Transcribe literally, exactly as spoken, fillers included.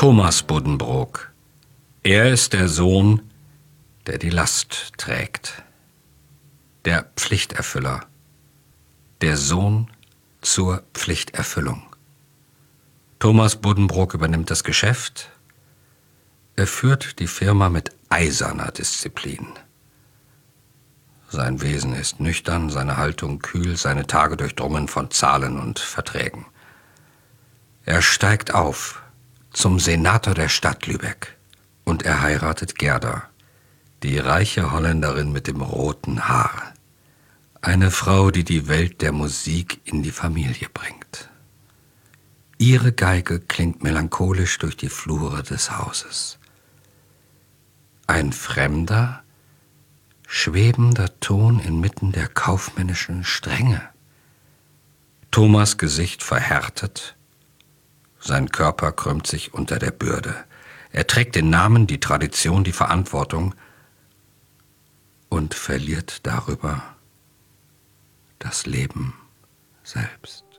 Thomas Buddenbrook. Er ist der Sohn, der die Last trägt. Der Pflichterfüller. Der Sohn zur Pflichterfüllung. Thomas Buddenbrook übernimmt das Geschäft. Er führt die Firma mit eiserner Disziplin. Sein Wesen ist nüchtern, seine Haltung kühl, seine Tage durchdrungen von Zahlen und Verträgen. Er steigt auf zum Senator der Stadt Lübeck und er heiratet Gerda, die reiche Holländerin mit dem roten Haar. Eine Frau, die die Welt der Musik in die Familie bringt. Ihre Geige klingt melancholisch durch die Flure des Hauses. Ein fremder, schwebender Ton inmitten der kaufmännischen Strenge. Thomas' Gesicht verhärtet, sein Körper krümmt sich unter der Bürde. Er trägt den Namen, die Tradition, die Verantwortung und verliert darüber das Leben selbst.